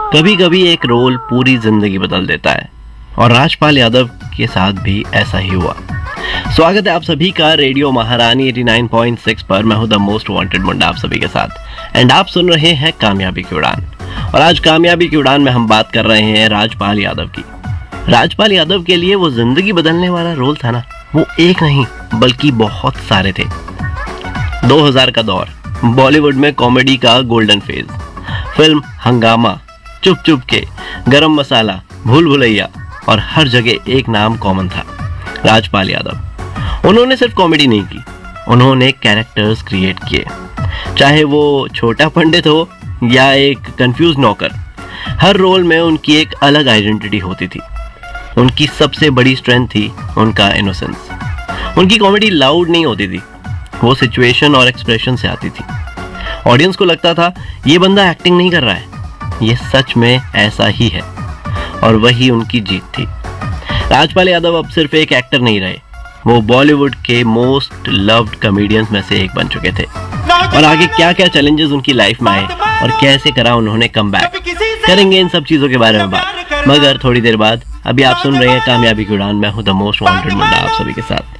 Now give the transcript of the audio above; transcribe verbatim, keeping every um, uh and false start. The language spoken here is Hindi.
कभी कभी एक रोल पूरी जिंदगी बदल देता है और राजपाल यादव के साथ भी ऐसा ही हुआ। स्वागत है आप सभी का रेडियो महारानी नवासी पॉइंट छह पर। मैं हूं द मोस्ट वांटेड मुंडा आप सभी के साथ एंड आप सुन रहे हैं कामयाबी की उड़ान। और आज कामयाबी की उड़ान में हम बात कर रहे हैं राजपाल यादव की। राजपाल यादव के लिए वो जिंदगी बदलने वाला रोल था ना, वो एक नहीं बल्कि बहुत सारे थे। दो हज़ार का दौर, बॉलीवुड में कॉमेडी का गोल्डन फेज। फिल्म हंगामा, चुप चुप के, गरम मसाला, भूल भुलैया और हर जगह एक नाम कॉमन था, राजपाल यादव। उन्होंने सिर्फ कॉमेडी नहीं की, उन्होंने कैरेक्टर्स क्रिएट किए, चाहे वो छोटा पंडित हो या एक कंफ्यूज नौकर। हर रोल में उनकी एक अलग आइडेंटिटी होती थी। उनकी सबसे बड़ी स्ट्रेंथ थी उनका इनोसेंस। उनकी कॉमेडी लाउड नहीं होती थी, वो सिचुएशन और एक्सप्रेशन से आती थी। ऑडियंस को लगता था ये बंदा एक्टिंग नहीं कर रहा है, ये सच में ऐसा ही है, और वही उनकी जीत थी। राजपाल यादव अब सिर्फ एक एक्टर नहीं रहे, वो बॉलीवुड के मोस्ट लव्ड कॉमेडियंस में से एक बन चुके थे। और आगे क्या क्या चैलेंजेस उनकी लाइफ में आए और कैसे करा उन्होंने कमबैक, करेंगे इन सब चीजों के बारे में बात, मगर थोड़ी देर बाद। अभी आप सुन रहे हैं कामयाबी की उड़ान। मैं हूं द मोस्ट वांटेड मुंडा आप सभी के साथ।